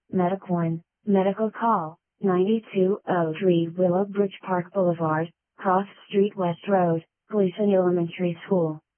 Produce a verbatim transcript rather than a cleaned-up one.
MediCoin, Medical Call, ninety-two oh three Willowbridge Park Boulevard, Cross Street West Road, Gleason Elementary School.